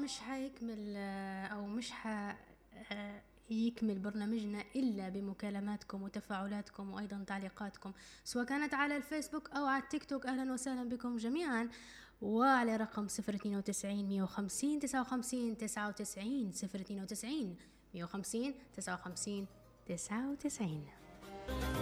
مش حيكمل أو مش يكمل برنامجنا إلا بمكالماتكم وتفاعلاتكم وأيضا تعليقاتكم، سواء كانت على الفيسبوك أو على التيك توك. أهلا وسهلا بكم جميعا، وعلى رقم 092 150 59 99 092 150 59 99.